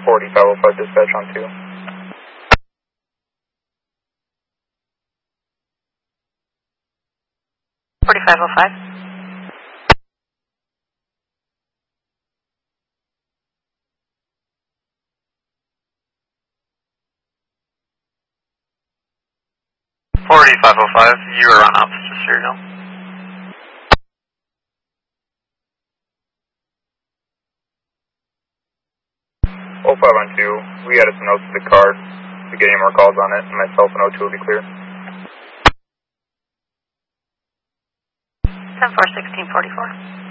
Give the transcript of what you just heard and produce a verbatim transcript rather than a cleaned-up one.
forty-five oh five dispatch on two. forty-five oh five. forty-five oh five, you are on officer serial. oh five on two, we added some notes to the card. If we get any more calls on it, myself and O two will be clear. ten four sixteen forty-four.